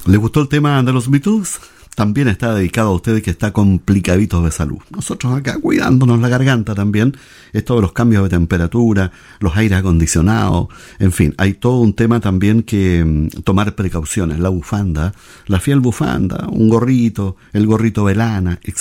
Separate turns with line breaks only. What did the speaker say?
¿Le gustó el tema de los Beatles? También está dedicado a usted que está complicadito de salud. Nosotros acá cuidándonos la garganta también. Esto de los cambios de temperatura, los aires acondicionados, en fin, hay todo un tema también que tomar precauciones. La bufanda, la fiel bufanda, un gorrito, el gorrito de lana, etc.